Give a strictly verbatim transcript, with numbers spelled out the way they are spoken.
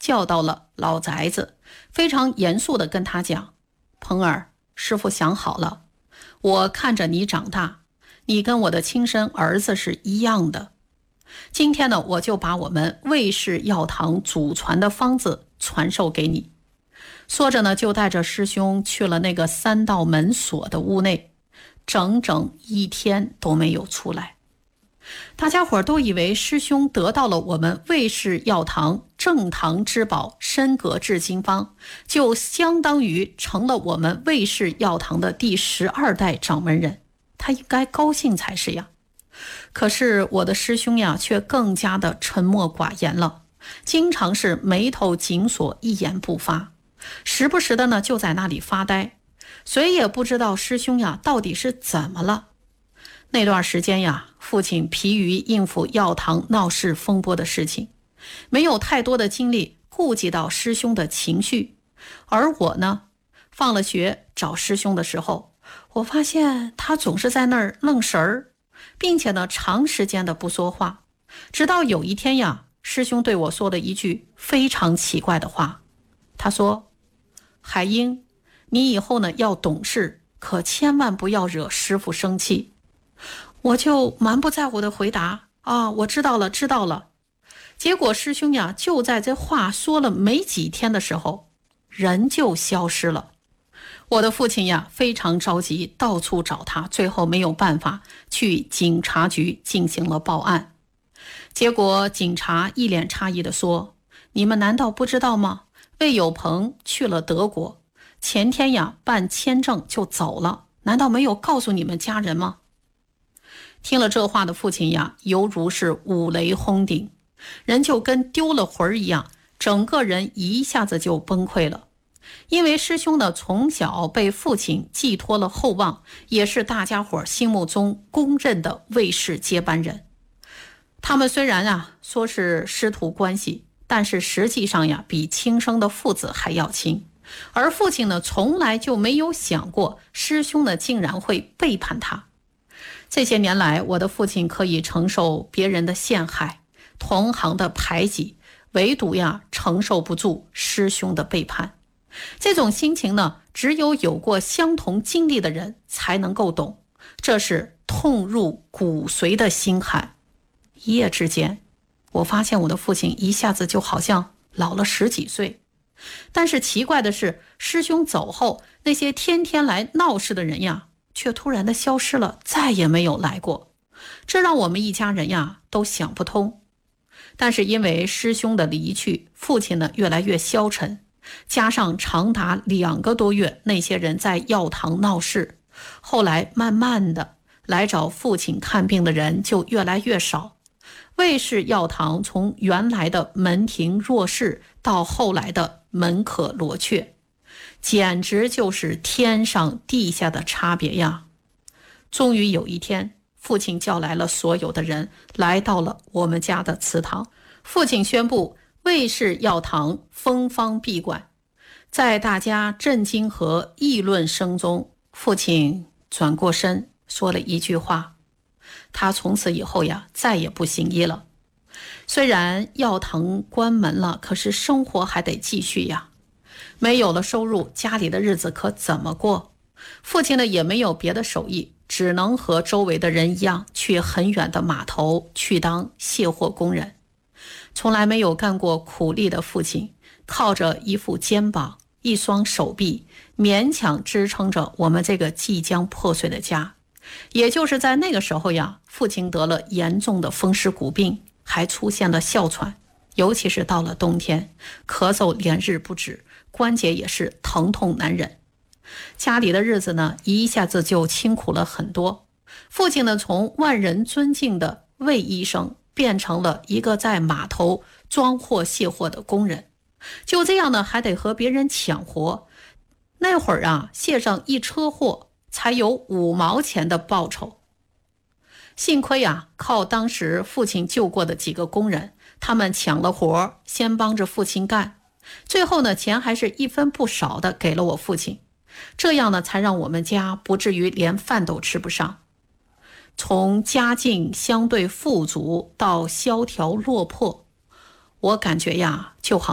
叫到了老宅子，非常严肃地跟他讲：鹏儿，师父想好了，我看着你长大，你跟我的亲生儿子是一样的。今天呢，我就把我们魏氏药堂祖传的方子传授给你。说着呢，就带着师兄去了那个三道门锁的屋内，整整一天都没有出来。大家伙都以为师兄得到了我们魏氏药堂正堂之宝参葛制金方，就相当于成了我们魏氏药堂的第十二代掌门人，他应该高兴才是呀。可是我的师兄呀，却更加的沉默寡言了，经常是眉头紧锁，一言不发，时不时的呢就在那里发呆，谁也不知道师兄呀到底是怎么了。那段时间呀，父亲疲于应付药堂闹事风波的事情，没有太多的精力顾及到师兄的情绪。而我呢，放了学找师兄的时候，我发现他总是在那儿愣神儿，并且呢长时间的不说话。直到有一天呀，师兄对我说了一句非常奇怪的话，他说：海英，你以后呢要懂事，可千万不要惹师父生气。我就满不在乎的回答：啊，我知道了知道了。结果师兄呀，就在这话说了没几天的时候，人就消失了。我的父亲呀非常着急，到处找他，最后没有办法，去警察局进行了报案。结果警察一脸诧异地说：你们难道不知道吗？魏有朋去了德国，前天呀办签证就走了，难道没有告诉你们家人吗？听了这话的父亲呀，犹如是五雷轰顶，人就跟丢了魂一样，整个人一下子就崩溃了。因为师兄呢，从小被父亲寄托了厚望，也是大家伙心目中公认的魏氏接班人。他们虽然啊说是师徒关系，但是实际上呀，比亲生的父子还要亲。而父亲呢，从来就没有想过师兄呢竟然会背叛他。这些年来，我的父亲可以承受别人的陷害，同行的排挤，唯独呀承受不住师兄的背叛。这种心情呢，只有有过相同经历的人才能够懂，这是痛入骨髓的心寒。一夜之间，我发现我的父亲一下子就好像老了十几岁。但是奇怪的是，师兄走后，那些天天来闹事的人呀，却突然的消失了，再也没有来过。这让我们一家人呀都想不通。但是因为师兄的离去，父亲呢越来越消沉，加上长达两个多月那些人在药堂闹事，后来慢慢的来找父亲看病的人就越来越少。魏氏药堂从原来的门庭若市到后来的门可罗雀，简直就是天上地下的差别呀。终于有一天，父亲叫来了所有的人，来到了我们家的祠堂。父亲宣布魏氏药堂封方闭馆。在大家震惊和议论声中，父亲转过身说了一句话，他从此以后呀再也不行医了。虽然药堂关门了，可是生活还得继续呀。没有了收入，家里的日子可怎么过？父亲呢也没有别的手艺，只能和周围的人一样，去很远的码头去当卸货工人。从来没有干过苦力的父亲，靠着一副肩膀，一双手臂，勉强支撑着我们这个即将破碎的家。也就是在那个时候呀，父亲得了严重的风湿骨病，还出现了哮喘，尤其是到了冬天，咳嗽连日不止，关节也是疼痛难忍。家里的日子呢，一下子就清苦了很多。父亲呢，从万人尊敬的魏医生，变成了一个在码头装货卸货的工人。就这样呢，还得和别人抢活。那会儿啊，卸上一车货才有五毛钱的报酬。幸亏啊，靠当时父亲救过的几个工人，他们抢了活，先帮着父亲干，最后呢，钱还是一分不少的给了我父亲。这样呢，才让我们家不至于连饭都吃不上。从家境相对富足到萧条落魄，我感觉呀，就好